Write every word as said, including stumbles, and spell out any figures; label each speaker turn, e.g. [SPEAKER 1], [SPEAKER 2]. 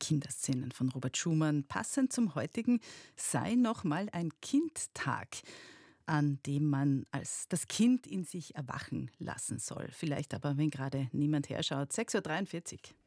[SPEAKER 1] Kinderszenen von Robert Schumann. Passend zum heutigen sei noch mal ein Kindtag, an dem man als das Kind in sich erwachen lassen soll. Vielleicht aber, wenn gerade niemand herschaut. sechs Uhr dreiundvierzig.